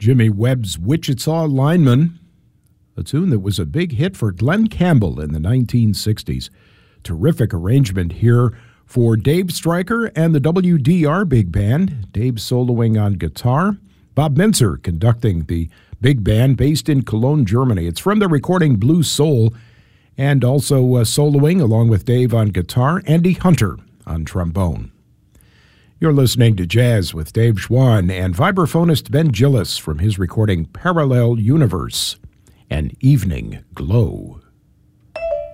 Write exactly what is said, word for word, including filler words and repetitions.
Jimmy Webb's Wichita Lineman, a tune that was a big hit for Glenn Campbell in the nineteen sixties. Terrific arrangement here for Dave Stryker and the W D R Big Band, Dave soloing on guitar, Bob Minzer conducting the big band based in Cologne, Germany. It's from the recording Blue Soul, and also uh, soloing along with Dave on guitar, Andy Hunter on trombone. You're listening to Jazz with Dave Schwann and vibraphonist Ben Gillis from his recording Parallel Universe, An Evening Glow.